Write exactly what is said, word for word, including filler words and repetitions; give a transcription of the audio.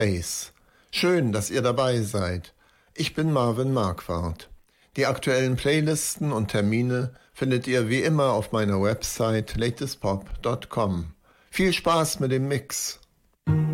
Ace. Schön, dass ihr dabei seid. Ich bin Marvin Marquardt. Die aktuellen Playlisten und Termine findet ihr wie immer auf meiner Website latest pop punkt com. Viel Spaß mit dem Mix.